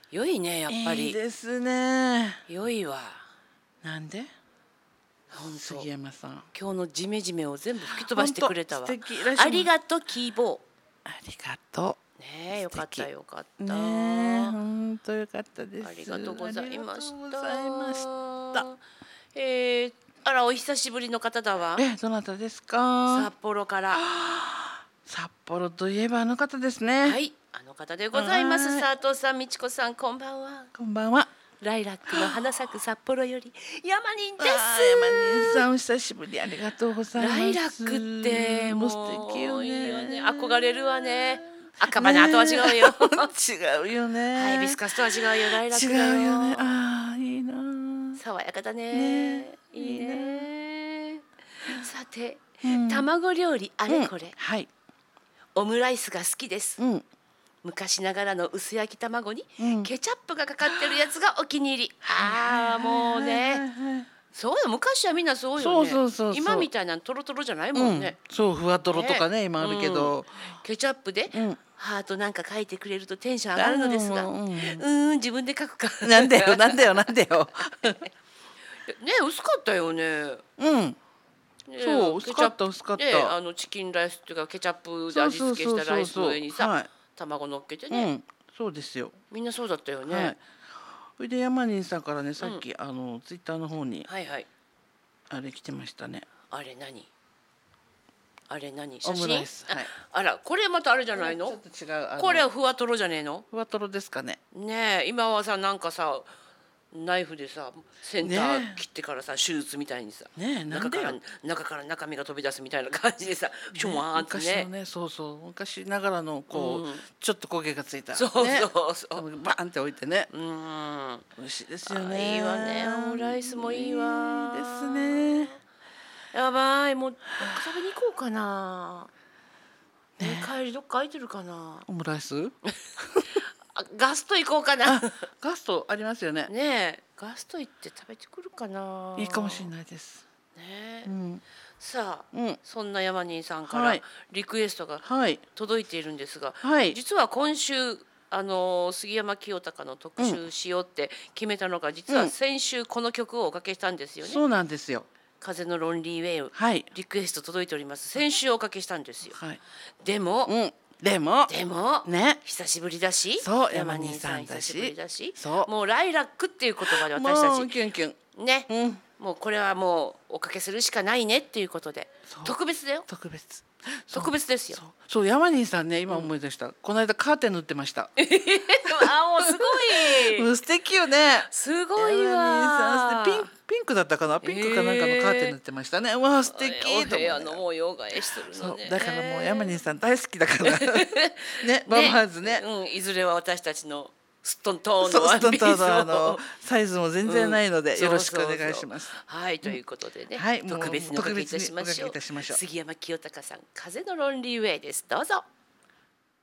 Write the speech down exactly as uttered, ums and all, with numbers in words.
良いね、やっぱり。 いいですね。 良いわ。 なんで？ 本当。 杉山さん。 今日のジメジメを全部吹き飛ばしてくれたわ。 素敵。 ありがとう希望。 ありがとう。ねえ、よかったよかった。 ねえ、本当よかったです。 ありがとうございました。 ありがとうございました。 えー、あらお久しぶりの方だわ。 え、どなたですか？ 札幌から。 札幌といえばあの方ですね。 はい、あの方でございます。佐藤さん、美智子さん、こんばんは。 こんばんは。 ライラックの花咲く札幌より山人です。 山人さん、お久しぶり、ありがとうございます。 ライラックってもう素敵よね。 いいよね。憧れるわね。赤花とは違うよ。 違うよね。 ハイビスカスとは違うよ。ライラック違だよ。 うよね。ああ、いいな。 爽やかだね。いいね。さて、卵料理あれこれ。 はい。 オムライスが好きです。 うん。 昔ながらの薄焼き卵にケチャップがかかってるやつがお気に入り。ああ、もうね。そうよ、昔はみんなそうよね。 そうそうそうそう。 今みたいなトロトロじゃないもんね。 そう、ふわとろとかね、今あるけど。 ケチャップでハートなんか書いてくれるとテンション上がるのですが、うん、自分で書くか。 なんでよ、なんでよ、なんでよ。 ね、薄かったよね。 うん。そう、薄かった、薄かった。 あのチキンライスっていうかケチャップで味付けしたライスの上にさ、卵乗っけてね。 そうですよ。 みんなそうだったよね。 それで山人さんからね、さっきあのツイッターの方にあれ来てましたね。 あれ何？あれ何？写真？ オムライス。 あら、これまたあれじゃないの？ ちょっと違う。 これはふわとろじゃねえの？ ふわとろですかね。 ねえ、今はさなんかさナイフでさセンター切ってからさ手術みたいにさ、中から中から中身が飛び出すみたいな感じでさ、シュワーってね。 昔のね、そうそう、昔ながらのこうちょっと焦げがついた。 そうそうそう。 バーンって置いてね。 うん。 美味しいですよね。 いいわね。オムライスもいいわ。 いいですね。 やばい、もう食べに行こうかな。ね、帰りどっか空いてるかな。 オムライス？ ガスト行こうかな。 ガストありますよね。 ねえ、ガスト行って食べてくるかな。 いいかもしれないです。 ねえ。さあ、そんな山人さんかららリクエストが届いているんですが、実は今週あの杉山清隆の特集しようって決めたのが、実は先週この曲をおかけしたんですよね。 そうなんですよ。 風のロンリーウェイ、はい、リクエスト届いております。先週おかけしたんですよ。はい、でも、 うん、でもでもね、 久しぶりだし、 そう山人さんだし、久しぶりだし、もうライラックっていう言葉で私たちキュンキュンね、うん、もうこれはもうおかけするしかないねっていうことで、特別だよ。 特別。 特別ですよ。 そう山人さんね、今思い出した。この間カーテン塗ってました。 あ、もうすごい。 素敵よね。 すごいわ。 ピンピンクだったかな、ピンクかなんかのカーテン塗ってましたね。わあ素敵と思って。 お部屋の模様替えするのね。 だからもう山人さん大好きだからね、バマーズね。 うん、いずれは私たちのストントーンのワンピースのサイズも全然ないのでよろしくお願いします。 はい、ということでね、特別におかけいたしましょう。杉山清隆さん、風のロンリーウェイです。どうぞ。